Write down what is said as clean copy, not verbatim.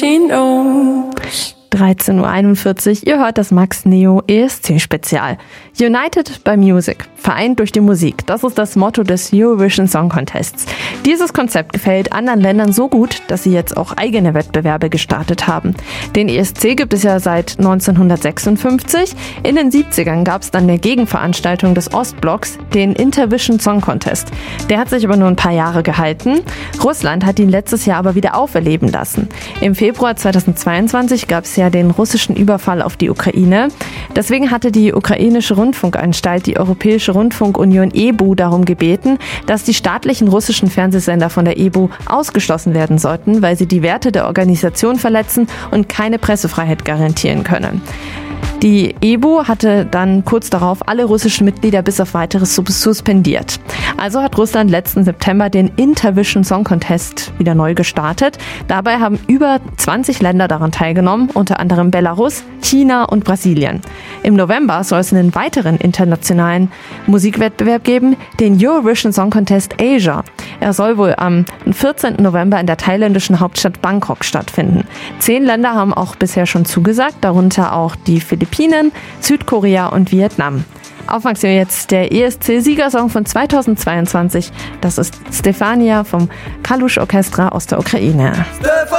13:41 Uhr, ihr hört das Max Neo ESC-Spezial. United by Music, vereint durch die Musik, das ist das Motto des Eurovision Song Contests. Dieses Konzept gefällt anderen Ländern so gut, dass sie jetzt auch eigene Wettbewerbe gestartet haben. Den ESC gibt es ja seit 1956. In den 70ern gab es dann eine Gegenveranstaltung des Ostblocks, den Intervision Song Contest. Der hat sich aber nur ein paar Jahre gehalten. Russland hat ihn letztes Jahr aber wieder auferleben lassen. Im Februar 2022 gab es ja den russischen Überfall auf die Ukraine. Deswegen hatte die ukrainische Rundfunkanstalt, die Europäische Rundfunkunion EBU, darum gebeten, dass die staatlichen russischen Fernsehsender von der EBU ausgeschlossen werden sollten, weil sie die Werte der Organisation verletzen und keine Pressefreiheit garantieren können. Die EBU hatte dann kurz darauf alle russischen Mitglieder bis auf weiteres suspendiert. Also hat Russland letzten September den Intervision Song Contest wieder neu gestartet. Dabei haben über 20 Länder daran teilgenommen, unter anderem Belarus, China und Brasilien. Im November soll es einen weiteren internationalen Musikwettbewerb geben, den Eurovision Song Contest Asia. Er soll wohl am 14. November in der thailändischen Hauptstadt Bangkok stattfinden. 10 Länder haben auch bisher schon zugesagt, darunter auch die Philippinen, Südkorea und Vietnam. Aufmerksam jetzt der ESC-Siegersong von 2022. Das ist Stefania vom Kalush Orchestra aus der Ukraine.